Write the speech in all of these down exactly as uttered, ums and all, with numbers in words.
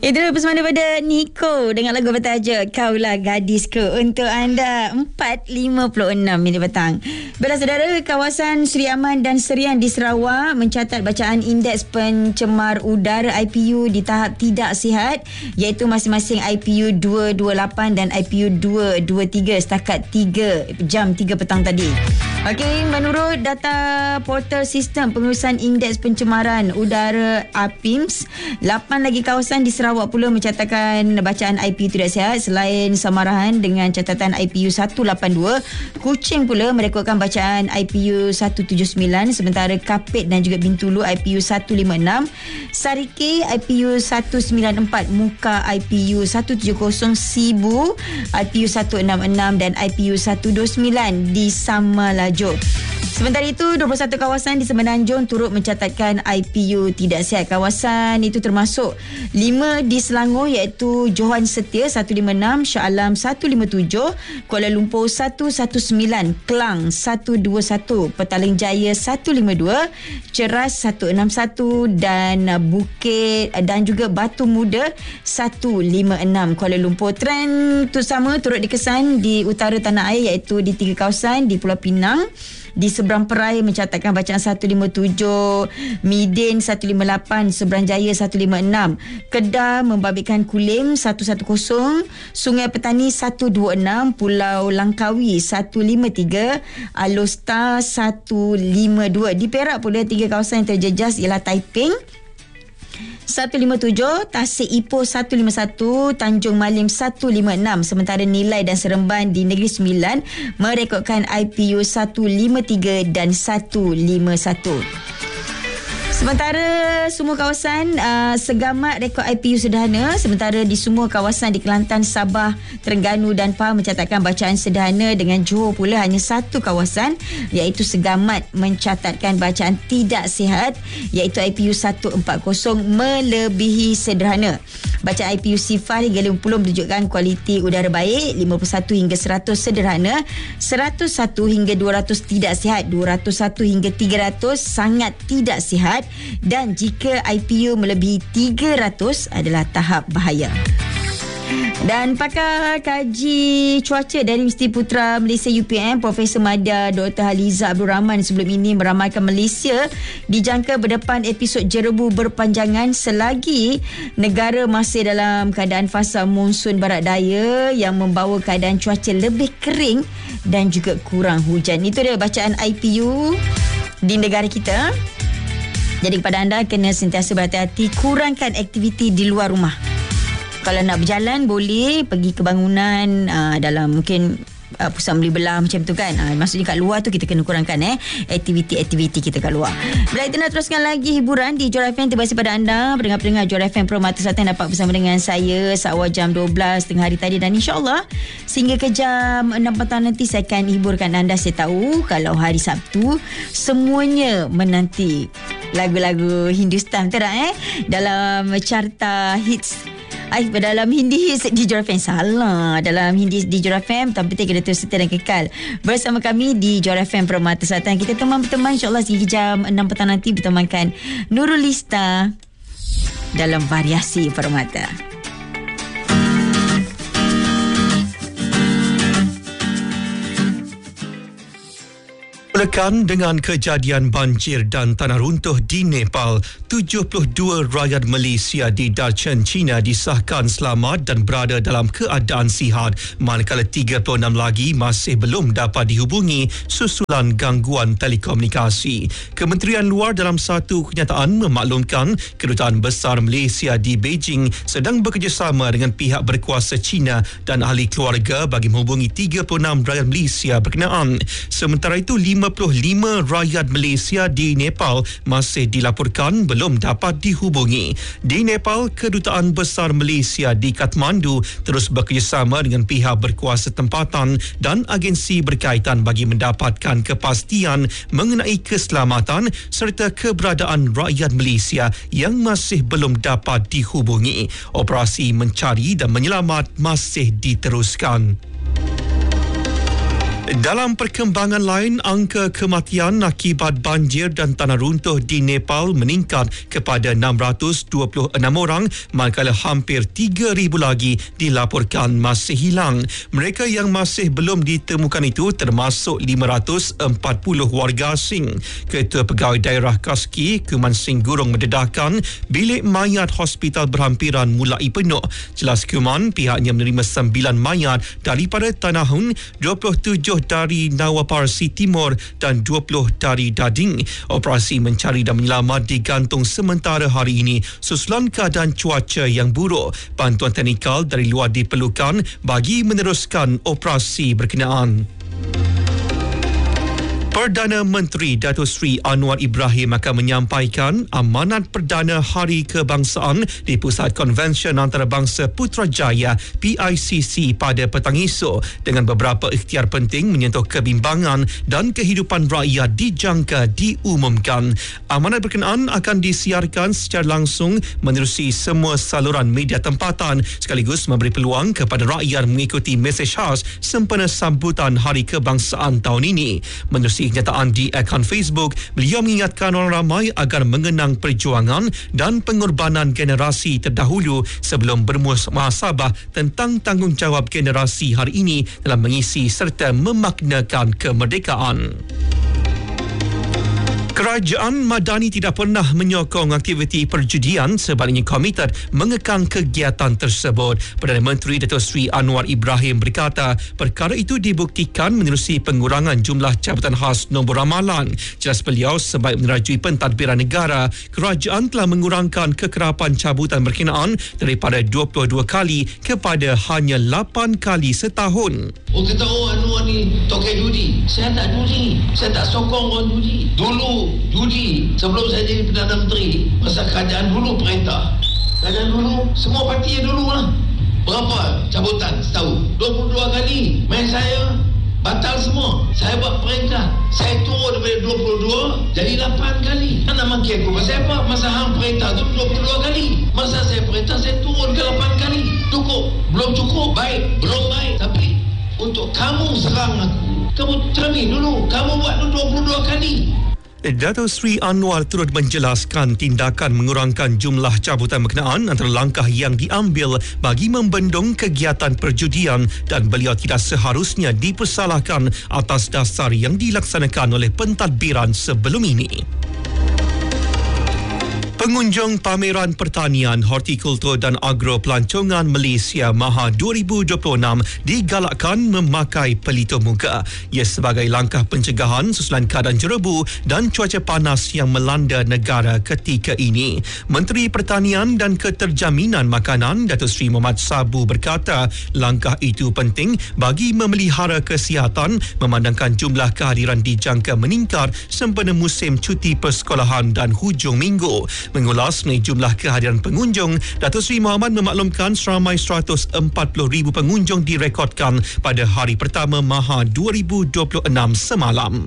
Itu bersama daripada Nico dengan lagu bertajuk Kaulah Gadisku untuk anda empat lima puluh enam minit petang. Baiklah saudara, kawasan Seri Aman dan Serian di Sarawak mencatat bacaan indeks pencemar udara I P U di tahap tidak sihat, iaitu masing-masing I P U dua dua lapan dan I P U dua dua tiga setakat tiga jam tiga petang tadi. Okey, menurut data portal sistem pengurusan indeks pencemaran udara A P I M S, lapan lagi kawasan di Sarawak pula mencatatkan bacaan I P U tidak sihat. Selain Samarahan dengan catatan I P U seratus lapan puluh dua, Kuching pula merekodkan bacaan I P U seratus tujuh puluh sembilan, sementara Kapit dan juga Bintulu I P U seratus lima puluh enam, Sarike I P U seratus sembilan puluh empat, Muka I P U seratus tujuh puluh, Sibu I P U seratus enam puluh enam dan I P U seratus dua puluh sembilan di Samalajo. Sementara itu, dua puluh satu kawasan di Semenanjung turut mencatatkan I P U tidak sihat. Kawasan itu termasuk lima di Selangor, iaitu Johan Setia seratus lima puluh enam, Shah Alam seratus lima puluh tujuh, Kuala Lumpur seratus sembilan belas, Kelang seratus dua puluh satu, Petaling Jaya seratus lima puluh dua, Ceras seratus enam puluh satu dan Bukit dan juga Batu Muda seratus lima puluh enam. Kuala Lumpur trend itu sama turut dikesan di utara tanah air, iaitu di tiga kawasan di Pulau Pinang. Di Seberang Perai mencatatkan bacaan seratus lima puluh tujuh, Midin seratus lima puluh lapan, Seberang Jaya seratus lima puluh enam, Kedah membabitkan Kulim seratus sepuluh, Sungai Petani seratus dua puluh enam, Pulau Langkawi seratus lima puluh tiga, Alor Star seratus lima puluh dua. Di Perak pula tiga kawasan yang terjejas ialah Taiping seratus lima puluh tujuh, Tasik Ipoh seratus lima puluh satu, Tanjung Malim seratus lima puluh enam, sementara Nilai dan Seremban di Negeri Sembilan merekodkan I P U seratus lima puluh tiga dan seratus lima puluh satu. Sementara semua kawasan uh, segamat rekod I P U sederhana, sementara di semua kawasan di Kelantan, Sabah, Terengganu dan Pahang mencatatkan bacaan sederhana, dengan Johor pula hanya satu kawasan iaitu segamat mencatatkan bacaan tidak sihat, iaitu I P U seratus empat puluh melebihi sederhana. Bacaan I P U sifar hingga lima puluh menunjukkan kualiti udara baik, lima puluh satu hingga seratus sederhana, seratus satu hingga dua ratus tidak sihat, dua ratus satu hingga tiga ratus sangat tidak sihat, dan jika I P U melebihi tiga ratus adalah tahap bahaya. Dan pakar kaji cuaca dari Universiti Putra Malaysia U P M, Profesor Madya Doktor Haliza Abdul Rahman sebelum ini meramalkan Malaysia dijangka berdepan episod jerebu berpanjangan selagi negara masih dalam keadaan fasa monsun barat daya yang membawa keadaan cuaca lebih kering dan juga kurang hujan. Itu dia bacaan I P U di negara kita. Jadi kepada anda, kena sentiasa berhati-hati, kurangkan aktiviti di luar rumah. Kalau nak berjalan boleh pergi ke bangunan uh, dalam mungkin uh, pusat beli belah macam tu kan. Uh, maksudnya kat luar tu kita kena kurangkan eh aktiviti-aktiviti kita kat luar. Baik, kita nak teruskan lagi hiburan di Johor F M. Terima kasih pada anda pendengar-pendengar Johor F M Permata Selatan dapat bersama dengan saya seawal jam dua belas tengah hari tadi, dan insya-Allah sehingga ke jam enam petang nanti saya akan hiburkan anda. Saya tahu kalau hari Sabtu semuanya menanti lagu-lagu Hindustan, betul tak eh? Dalam carta hits Ay, dalam Hindi Hits di Johor F M. Salah, dalam Hindi di Johor F M. Tapi kita kena terus setia dan kekal bersama kami di Johor F M Permata Selatan. Kita teman-teman insyaAllah sehingga jam enam petang nanti bertemankan Nurul Lista dalam Variasi Permata. Melekan dengan kejadian banjir dan tanah runtuh di Nepal, tujuh puluh dua rakyat Malaysia di Darchen, China disahkan selamat dan berada dalam keadaan sihat, manakala tiga puluh enam lagi masih belum dapat dihubungi susulan gangguan telekomunikasi. Kementerian Luar dalam satu kenyataan memaklumkan Kedutaan Besar Malaysia di Beijing sedang bekerjasama dengan pihak berkuasa China dan ahli keluarga bagi menghubungi tiga puluh enam rakyat Malaysia berkenaan. Sementara itu, lima puluh lima rakyat Malaysia di Nepal masih dilaporkan belum dapat dihubungi. Di Nepal, Kedutaan Besar Malaysia di Kathmandu terus bekerjasama dengan pihak berkuasa tempatan dan agensi berkaitan bagi mendapatkan kepastian mengenai keselamatan serta keberadaan rakyat Malaysia yang masih belum dapat dihubungi. Operasi mencari dan menyelamat masih diteruskan. Dalam perkembangan lain, angka kematian akibat banjir dan tanah runtuh di Nepal meningkat kepada enam ratus dua puluh enam orang, manakala hampir tiga ribu lagi dilaporkan masih hilang. Mereka yang masih belum ditemukan itu termasuk lima ratus empat puluh warga asing. Ketua Pegawai Daerah Kaski, Kuman Sing Gurung mendedahkan bilik mayat hospital berhampiran mulai penuh. Jelas Kuman, pihaknya menerima sembilan mayat daripada Tanahun, dua puluh tujuh dari Nawaparsi Timur dan dua puluh dari Dading. Operasi mencari dan menyelamat digantung sementara hari ini susulan keadaan cuaca yang buruk. Bantuan teknikal dari luar diperlukan bagi meneruskan operasi berkenaan. Perdana Menteri Datuk Seri Anwar Ibrahim akan menyampaikan amanat Perdana Hari Kebangsaan di Pusat Konvensyen Antarabangsa Putrajaya P I C C pada petang esok dengan beberapa ikhtiar penting menyentuh kebimbangan dan kehidupan rakyat dijangka diumumkan. Amanat berkenaan akan disiarkan secara langsung menerusi semua saluran media tempatan sekaligus memberi peluang kepada rakyat mengikuti mesej khas sempena sambutan Hari Kebangsaan tahun ini. Menerusi kenyataan di akaun Facebook, beliau mengingatkan orang ramai agar mengenang perjuangan dan pengorbanan generasi terdahulu sebelum bermuhasabah tentang tanggungjawab generasi hari ini dalam mengisi serta memaknakan kemerdekaan. Kerajaan Madani tidak pernah menyokong aktiviti perjudian, sebaliknya komited mengekang kegiatan tersebut. Perdana Menteri Datuk Seri Anwar Ibrahim berkata perkara itu dibuktikan menerusi pengurangan jumlah jabatan khas nombor ramalan. Jelas beliau, sebaik menerajui pentadbiran negara, kerajaan telah mengurangkan kekerapan cabutan berkenaan daripada dua puluh dua kali kepada hanya lapan kali setahun. Oh, kata oh Anwar ni tokai judi. Saya tak judi. Saya tak sokong orang judi. Dulu judi sebelum saya jadi Perdana Menteri, masa kerajaan dulu perintah. Kerajaan dulu, semua parti yang dulu lah. Berapa cabutan setahun? dua puluh dua kali. Main saya batal semua. Saya buat perintah. Saya turun daripada dua puluh dua jadi lapan kali. Mana maki aku? Masa apa? Masa hang perintah tu dua puluh dua kali. Masa saya perintah saya turun ke lapan kali. Cukup? Belum cukup? Baik. Belum baik. Tapi untuk kamu serang aku, kamu termin dulu. Kamu buat tu dua puluh dua kali. Datuk Seri Anwar turut menjelaskan tindakan mengurangkan jumlah cabutan berkenaan antara langkah yang diambil bagi membendung kegiatan perjudian dan beliau tidak seharusnya dipersalahkan atas dasar yang dilaksanakan oleh pentadbiran sebelum ini. Pengunjung Pameran Pertanian, Hortikultur dan Agro Pelancongan Malaysia Maha dua ribu dua puluh enam digalakkan memakai pelitup muka. Ia sebagai langkah pencegahan susulan keadaan jerebu dan cuaca panas yang melanda negara ketika ini. Menteri Pertanian dan Keterjaminan Makanan Datuk Seri Muhammad Sabu berkata langkah itu penting bagi memelihara kesihatan memandangkan jumlah kehadiran dijangka meningkat sempena musim cuti persekolahan dan hujung minggu. Mengulas mengenai jumlah kehadiran pengunjung, Datuk Seri Muhammad memaklumkan seramai seratus empat puluh ribu pengunjung direkodkan pada hari pertama Maha dua ribu dua puluh enam semalam.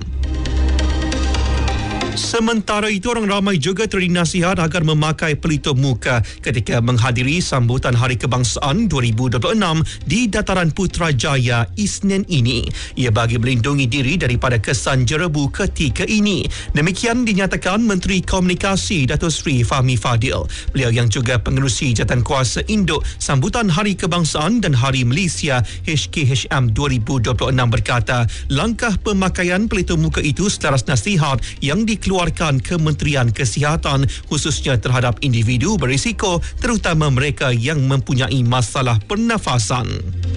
Sementara itu, orang ramai juga terberi nasihat agar memakai pelitup muka ketika menghadiri sambutan Hari Kebangsaan dua ribu dua puluh enam di Dataran Putrajaya Isnin ini. Ia bagi melindungi diri daripada kesan jerebu ketika ini. Demikian dinyatakan Menteri Komunikasi Datuk Seri Fahmi Fadil. Beliau yang juga pengerusi Jawatankuasa Induk Sambutan Hari Kebangsaan dan Hari Malaysia H K H M dua ribu dua puluh enam berkata langkah pemakaian pelitup muka itu selaras nasihat yang di dikeluarkan Kementerian Kesihatan khususnya terhadap individu berisiko terutama mereka yang mempunyai masalah pernafasan.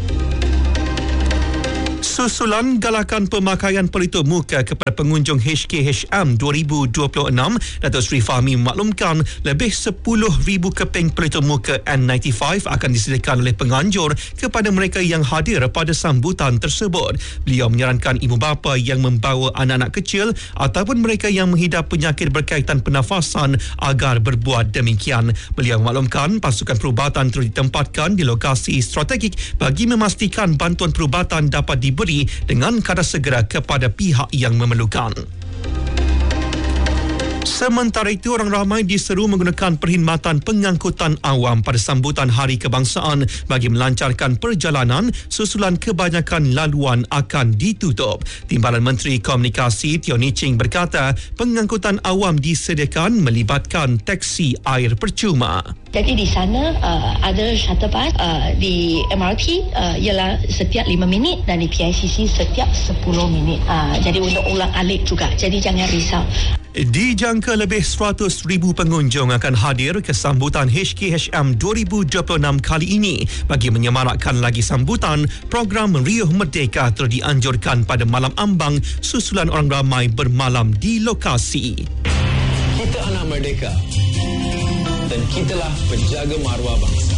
Susulan galakan pemakaian pelitup muka kepada pengunjung H K H M dua ribu dua puluh enam, Datuk Seri Fahmi memaklumkan lebih sepuluh ribu keping pelitup muka N sembilan puluh lima akan disediakan oleh penganjur kepada mereka yang hadir pada sambutan tersebut. Beliau menyarankan ibu bapa yang membawa anak-anak kecil ataupun mereka yang menghidap penyakit berkaitan pernafasan agar berbuat demikian. Beliau memaklumkan pasukan perubatan terus ditempatkan di lokasi strategik bagi memastikan bantuan perubatan dapat diberi dengan kadar segera kepada pihak yang memerlukan. Sementara itu, orang ramai diseru menggunakan perkhidmatan pengangkutan awam pada sambutan Hari Kebangsaan bagi melancarkan perjalanan susulan kebanyakan laluan akan ditutup. Timbalan Menteri Komunikasi Teo Nii Ching berkata pengangkutan awam disediakan melibatkan teksi air percuma. Jadi di sana uh, ada shuttle bus, uh, di M R T uh, ialah setiap lima minit dan di P I C C setiap sepuluh minit. Uh, jadi untuk ulang alik juga. Jadi jangan risau. Dijangka lebih seratus ribu pengunjung akan hadir ke sambutan H K H M dua ribu dua puluh enam kali ini. Bagi menyemarakkan lagi sambutan, program Riuh Merdeka telah dianjurkan pada malam ambang susulan orang ramai bermalam di lokasi. Kita anak merdeka dan kitalah penjaga maruah bangsa.